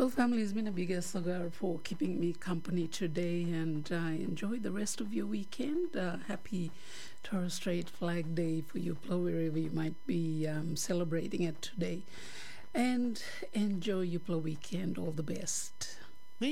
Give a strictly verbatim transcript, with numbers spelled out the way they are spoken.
Well, family, has been a big sugar for keeping me company today, and uh, enjoy the rest of your weekend. Uh, happy Torres Strait Flag Day for you, wherever you might be um, celebrating it today. And enjoy your weekend. All the best.